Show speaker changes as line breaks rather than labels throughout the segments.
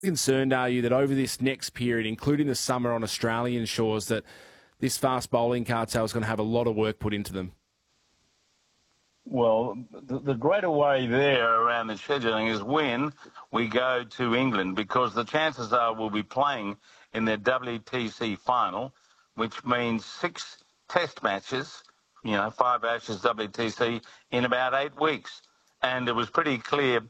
concerned are you that over this next period, including the summer on Australian shores, that this fast bowling cartel is going to have a lot of work put into them?
Well, the greater worry there around the scheduling is when we go to England, because the chances are we'll be playing in their WTC final, which means 6 test matches, 5 Ashes WTC in about 8 weeks. And it was pretty clear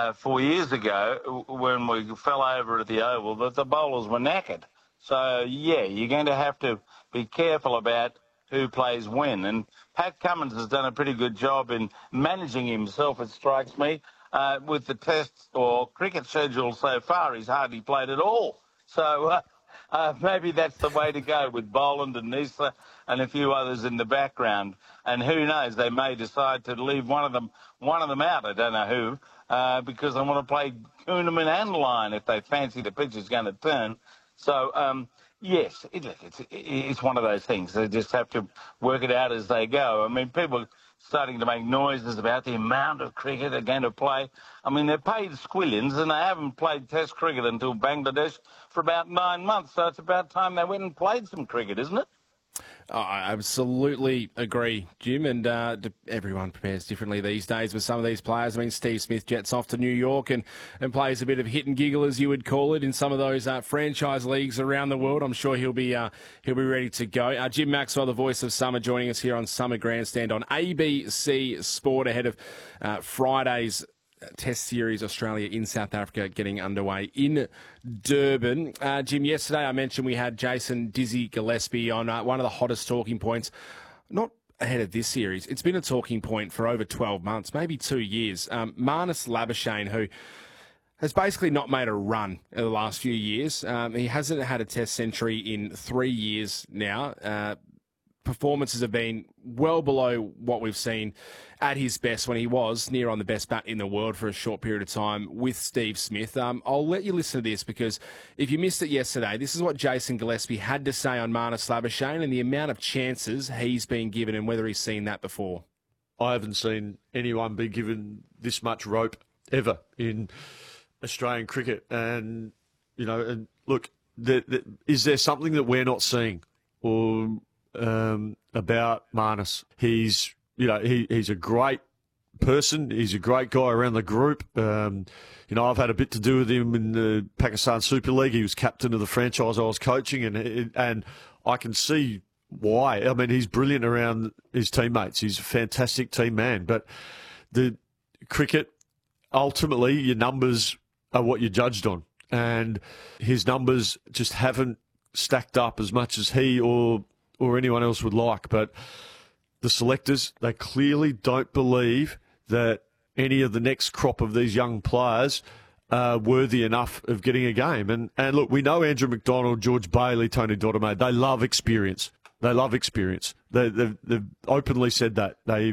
4 years ago when we fell over at the Oval that the bowlers were knackered. So, yeah, you're going to have to be careful about who plays when. And Pat Cummins has done a pretty good job in managing himself, it strikes me. With the test or cricket schedule so far, he's hardly played at all. So maybe that's the way to go with Boland and Neisler and a few others in the background. And who knows, they may decide to leave one of them out. I don't know who, because they want to play Kuhnemann and Lyon if they fancy the pitch is going to turn. So, yes, it's one of those things. They just have to work it out as they go. I mean, people are starting to make noises about the amount of cricket they're going to play. I mean, they're paid squillions and they haven't played Test cricket until Bangladesh for about 9 months. So it's about time they went and played some cricket, isn't it?
Oh, I absolutely agree, Jim, and everyone prepares differently these days with some of these players. I mean, Steve Smith jets off to New York and plays a bit of hit and giggle, as you would call it, in some of those franchise leagues around the world. I'm sure he'll be ready to go. Jim Maxwell, the voice of summer, joining us here on Summer Grandstand on ABC Sport ahead of Friday's Test Series Australia in South Africa getting underway in Durban. Jim, yesterday I mentioned we had Jason Dizzy Gillespie on one of the hottest talking points, not ahead of this series. It's been a talking point for over 12 months, maybe 2 years. Marnus Labuschagne, who has basically not made a run in the last few years. He hasn't had a Test century in 3 years now. Performances have been well below what we've seen at his best when he was near on the best bat in the world for a short period of time with Steve Smith. I'll let you listen to this because if you missed it yesterday, this is what Jason Gillespie had to say on Marnus Labuschagne and the amount of chances he's been given and whether he's seen that before.
I haven't seen anyone be given this much rope ever in Australian cricket. And, and look, is there something that we're not seeing or about Marnus? He's a great person. He's a great guy around the group. I've had a bit to do with him in the Pakistan Super League. He was captain of the franchise I was coaching, and I can see why. I mean, he's brilliant around his teammates. He's a fantastic team man. But the cricket, ultimately, your numbers are what you're judged on, and his numbers just haven't stacked up as much as he or anyone else would like. But the selectors, they clearly don't believe that any of the next crop of these young players are worthy enough of getting a game. And look, we know Andrew McDonald, George Bailey, Tony Dodemaide, they love experience. They love experience. They've openly said that. They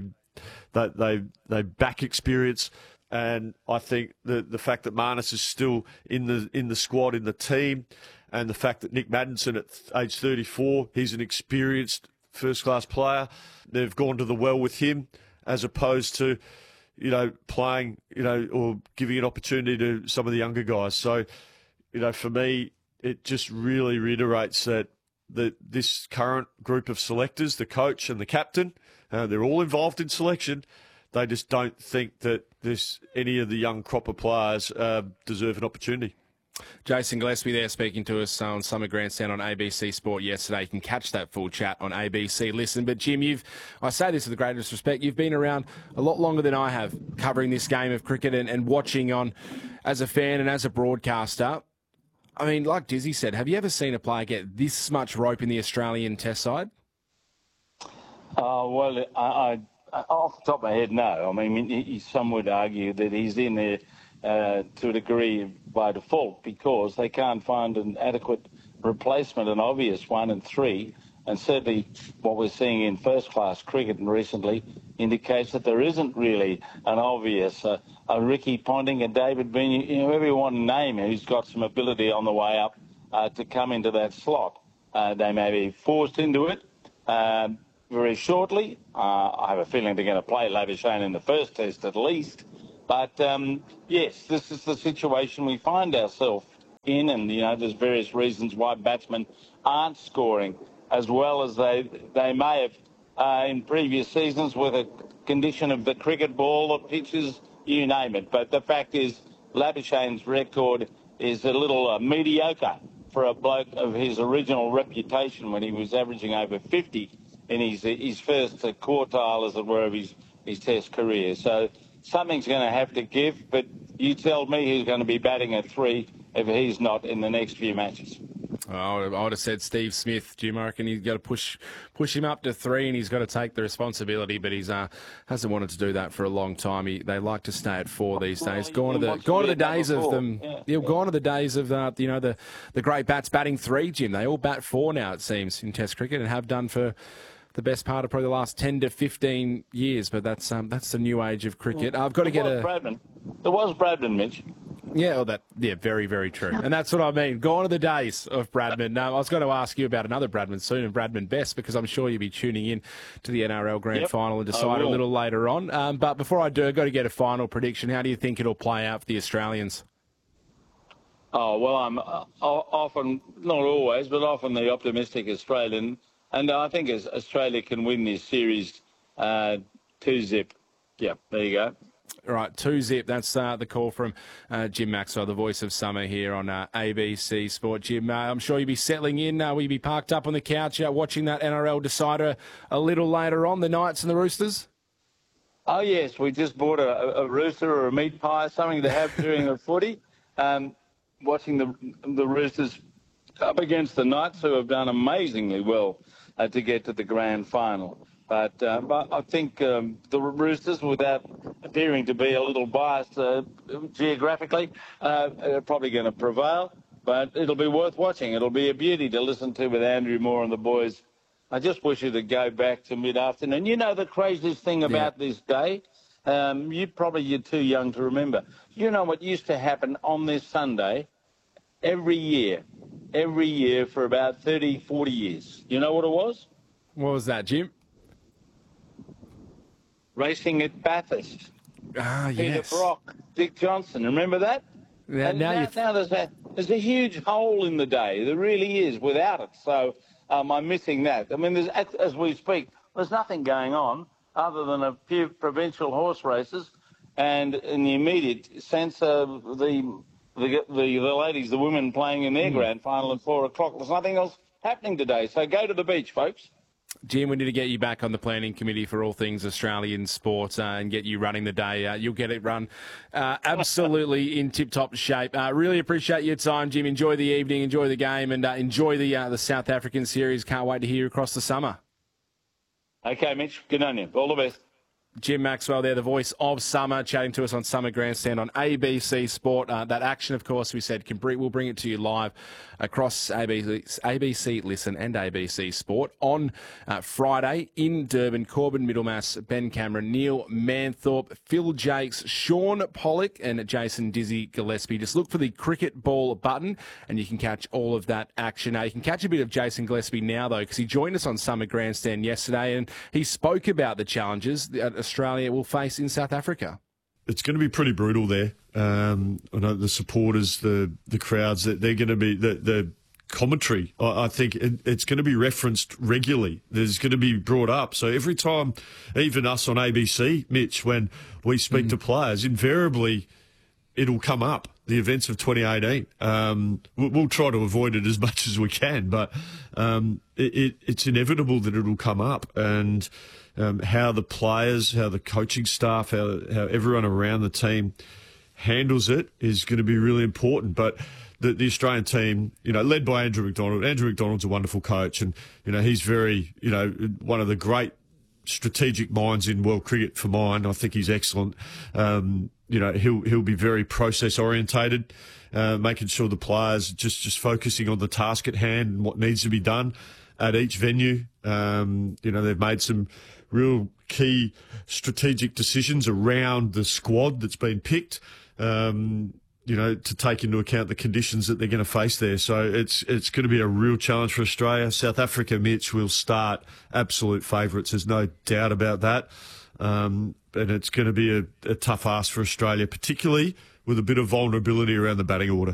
back experience. And I think the fact that Marnus is still in the squad, in the team, and the fact that Nick Maddinson at age 34, he's an experienced first-class player. They've gone to the well with him as opposed to, playing, or giving an opportunity to some of the younger guys. So, for me, it just really reiterates that this current group of selectors, the coach and the captain, they're all involved in selection. They just don't think that any of the young crop of players deserve an opportunity.
Jason Gillespie there speaking to us on Summer Grandstand on ABC Sport yesterday. You can catch that full chat on ABC Listen. But Jim, I say this with the greatest respect, you've been around a lot longer than I have covering this game of cricket and watching on as a fan and as a broadcaster. I mean, like Dizzy said, have you ever seen a player get this much rope in the Australian Test side?
Well, I off the top of my head, no. I mean, some would argue that he's in there to a degree by default because they can't find an adequate replacement, an obvious one, and three. And certainly what we're seeing in first-class cricket and recently indicates that there isn't really an obvious a Ricky Ponting, a David Bean, whoever you want to name, who's got some ability on the way up to come into that slot. They may be forced into it very shortly. I have a feeling they're going to play Labuschagne in the first test at least. But, yes, this is the situation we find ourselves in, and there's various reasons why batsmen aren't scoring as well as they may have in previous seasons with a condition of the cricket ball, the pitches, you name it. But the fact is, Labuschagne's record is a little mediocre for a bloke of his original reputation when he was averaging over 50 in his first quartile, as it were, of his Test career. So something's going to have to give, but you tell me who's going to be batting at 3 if he's not in the next few matches.
I would have said Steve Smith. Jim, I reckon he's got to push him up to 3, and he's got to take the responsibility. But he's hasn't wanted to do that for a long time. They like to stay at 4 these days. Gone to the days of them. Yeah, gone to the days of the great bats batting 3. Jim, they all bat 4 now. It seems in Test cricket, and have done for the best part of probably the last 10 to 15 years. But that's the new age of cricket. I've got to get
Bradman. There was Bradman, Mitch.
Yeah, very, very true. And that's what I mean. Gone are the days of Bradman. I was going to ask you about another Bradman soon, and Bradman Best, because I'm sure you'll be tuning in to the NRL Grand Final and decide a little later on. But before I do, I've got to get a final prediction. How do you think it'll play out for the Australians?
Oh, well, I'm often, not always, but often the optimistic Australian. And I think Australia can win this series 2-0. Yeah, there you go.
Right, 2-0. That's the call from Jim Maxwell, the voice of summer here on ABC Sport. Jim, I'm sure you'll be settling in. Will you be parked up on the couch watching that NRL decider a little later on, the Knights and the Roosters?
Oh, yes. We just bought a rooster or a meat pie, something to have during the footy. Watching the Roosters up against the Knights, who have done amazingly well to get to the grand final. But I think the Roosters, without appearing to be a little biased geographically, are probably going to prevail. But it'll be worth watching. It'll be a beauty to listen to with Andrew Moore and the boys. I just wish you to go back to mid-afternoon. You know the craziest thing about this day? You're too young to remember. You know what used to happen on this Sunday every year for about 30, 40 years. You know what it was?
What was that, Jim?
Racing at Bathurst.
Ah, yes.
Peter Brock, Dick Johnson. Remember that?
Yeah,
now there's a huge hole in the day. There really is without it. So I'm missing that. I mean, as we speak, there's nothing going on other than a few provincial horse races, and in the immediate sense, the ladies, the women playing in their grand final at 4 o'clock. There's nothing else happening today. So go to the beach, folks.
Jim, we need to get you back on the planning committee for all things Australian sports and get you running the day. You'll get it run absolutely in tip-top shape. Really appreciate your time, Jim. Enjoy the evening, enjoy the game, and enjoy the South African series. Can't wait to hear you across the summer.
Okay, Mitch. Good on you. All the best.
Jim Maxwell there, the voice of summer, chatting to us on Summer Grandstand on ABC Sport. That action, of course, we said, we'll bring it to you live across ABC Listen and ABC Sport on Friday in Durban. Corbin Middlemass, Ben Cameron, Neil Manthorpe, Phil Jakes, Sean Pollock and Jason Dizzy Gillespie. Just look for the cricket ball button and you can catch all of that action. You can catch a bit of Jason Gillespie now, though, because he joined us on Summer Grandstand yesterday and he spoke about the challenges that Australia will face in South Africa.
It's going to be pretty brutal there. I know the supporters, the crowds, they're going to be the commentary. I think it's going to be referenced regularly. There's going to be brought up. So every time, even us on ABC, Mitch, when we speak to players, invariably it'll come up. The events of 2018. We'll try to avoid it as much as we can, but it's inevitable that it'll come up. And how the players, how the coaching staff, how everyone around the team handles it is going to be really important. But the Australian team, led by Andrew McDonald. Andrew McDonald's a wonderful coach, and he's very, one of the great strategic minds in world cricket for mine. I think he's excellent. He'll be very process orientated, making sure the players just focusing on the task at hand and what needs to be done at each venue. They've made some real key strategic decisions around the squad that's been picked, to take into account the conditions that they're going to face there. So it's going to be a real challenge for Australia. South Africa, Mitch, will start absolute favourites. There's no doubt about that. And it's going to be a tough ask for Australia, particularly with a bit of vulnerability around the batting order.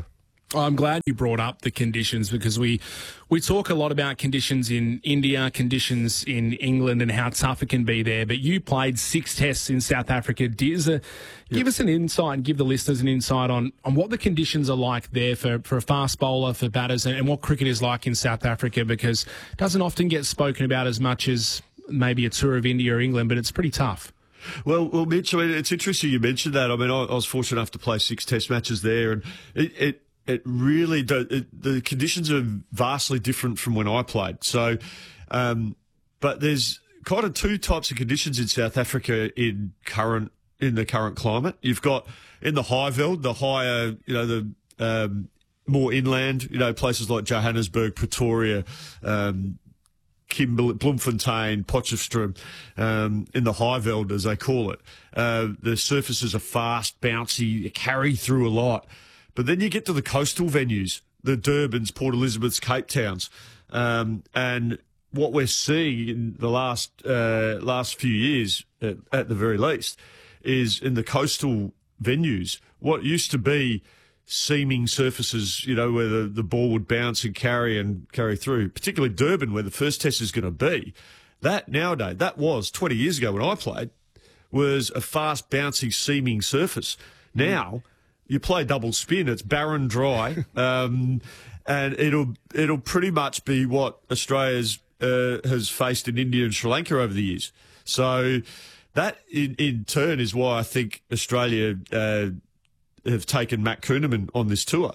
I'm glad you brought up the conditions because we talk a lot about conditions in India, conditions in England and how tough it can be there. But you played 6 tests in South Africa. Give us an insight and give the listeners an insight on what the conditions are like there for a fast bowler, for batters, and what cricket is like in South Africa, because it doesn't often get spoken about as much as maybe a tour of India or England, but it's pretty tough.
Well, Mitch, I mean, it's interesting you mentioned that. I mean, I was fortunate enough to play 6 test matches there, and it really the conditions are vastly different from when I played. So, but there's kind of 2 types of conditions in South Africa in the current climate. You've got in the high veld, the higher, the more inland, places like Johannesburg, Pretoria, Kimberley, Bloemfontein, Potchefstroom, in the high veld, as they call it. The surfaces are fast, bouncy, carry through a lot. But then you get to the coastal venues, the Durbans, Port Elizabeths, Cape Towns, and what we're seeing in the last few years, at the very least, is in the coastal venues, what used to be seaming surfaces, where the ball would bounce and carry through, particularly Durban, where the first test is going to be. That nowadays, that was 20 years ago when I played, was a fast, bouncy, seaming surface. Now, you play double spin, it's barren dry, and it'll pretty much be what Australia's has faced in India and Sri Lanka over the years. So that in turn is why I think Australia have taken Matt Kuhnemann on this tour.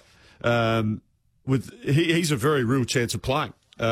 He's a very real chance of playing,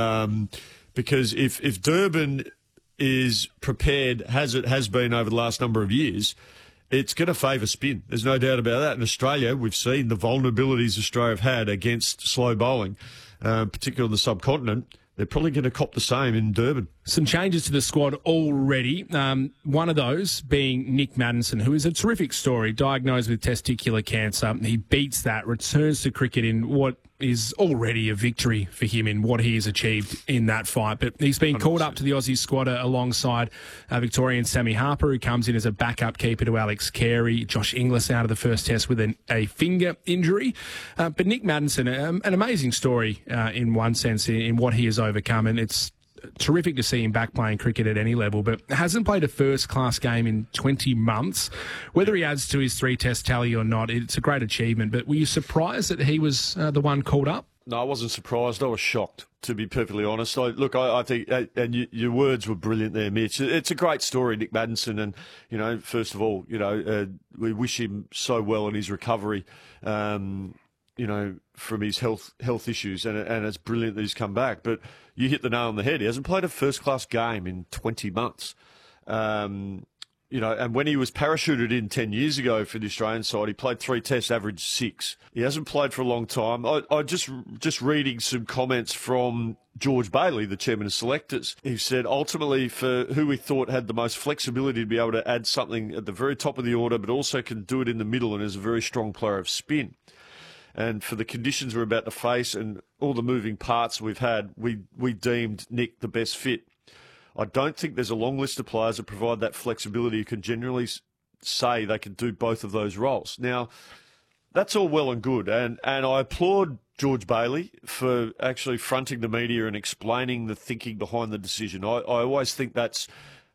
because if Durban is prepared, as it has been over the last number of years, it's going to favour spin. There's no doubt about that. In Australia, we've seen the vulnerabilities Australia have had against slow bowling, particularly on the subcontinent. They're probably going to cop the same in Durban. Some changes to the squad already. One of those being Nick Maddinson, who is a terrific story, diagnosed with testicular cancer. He beats that, returns to cricket in what is already a victory for him in what he has achieved in that fight. But he's been 100%. Called up to the Aussie squad alongside Victorian Sammy Harper, who comes in as a backup keeper to Alex Carey. Josh Inglis out of the first test with a finger injury. But Nick Maddinson, an amazing story in one sense in what he has overcome. And it's terrific to see him back playing cricket at any level, but hasn't played a first-class game in 20 months. Whether he adds to his 3-test tally or not, it's a great achievement. But were you surprised that he was the one called up? No, I wasn't surprised. I was shocked, to be perfectly honest. I think, and your words were brilliant there, Mitch. It's a great story, Nick Maddinson, and, first of all, we wish him so well in his recovery, from his health issues, and it's brilliant that he's come back. But you hit the nail on the head. He hasn't played a first-class game in 20 months. And when he was parachuted in 10 years ago for the Australian side, he played 3 tests, averaged 6. He hasn't played for a long time. I just reading some comments from George Bailey, the chairman of selectors. He said, ultimately, for who we thought had the most flexibility to be able to add something at the very top of the order, but also can do it in the middle and is a very strong player of spin. And for the conditions we're about to face and all the moving parts we've had, we deemed Nick the best fit. I don't think there's a long list of players that provide that flexibility who can generally say they can do both of those roles. Now, that's all well and good, and I applaud George Bailey for actually fronting the media and explaining the thinking behind the decision. I always think that's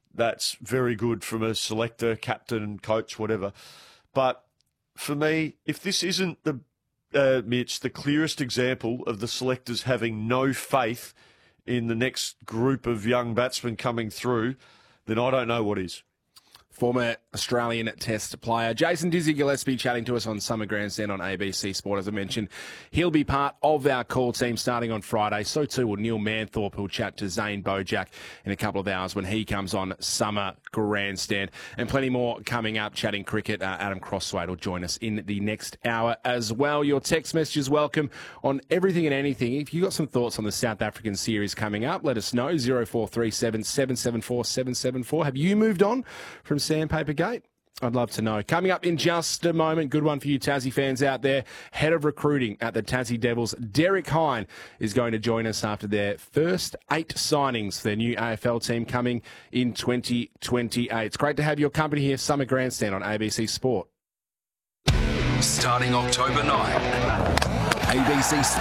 very good from a selector, captain, coach, whatever. But for me, if this isn't Mitch, the clearest example of the selectors having no faith in the next group of young batsmen coming through, then I don't know what is. Former Australian Test player Jason Dizzy Gillespie chatting to us on Summer Grandstand on ABC Sport. As I mentioned, he'll be part of our call team starting on Friday. So too will Neil Manthorpe, who'll chat to Zane Bojack in a couple of hours when he comes on Summer Grandstand. And plenty more coming up, chatting cricket. Adam Crossway will join us in the next hour as well. Your text message is welcome on everything and anything. If you've got some thoughts on the South African series coming up, let us know. 0437 774 774. Have you moved on from Sandpaper Gate? I'd love to know. Coming up in just a moment, good one for you Tassie fans out there. Head of recruiting at the Tassie Devils, Derek Hine, is going to join us after their first 8 signings for their new AFL team coming in 2028. It's great to have your company here, Summer Grandstand on ABC Sport.
Starting October 9. ABC